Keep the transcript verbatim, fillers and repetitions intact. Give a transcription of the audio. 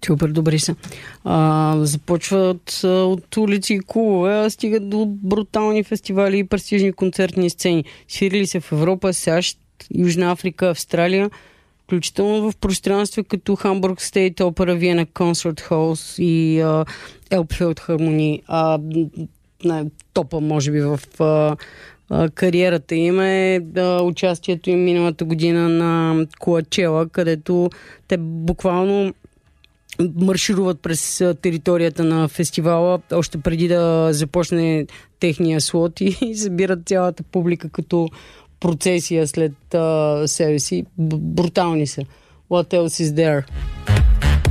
Супер, добри са. А, започват а, от улици и клубове, а стигат до брутални фестивали и престижни концертни сцени. Свирили се в Европа, САЩ, Южна Африка, Австралия, включително в пространства като Хамбург Стейт Опера, Виена Концерт Холс и Елбфелд Хармони. Топа, може би, в а, а, кариерата им е а, участието им миналата година на Коачела, където те буквално маршируват през територията на фестивала, още преди да започне техния слот и събират цялата публика като процесия след а, себе си. Б- брутални са. What else is there?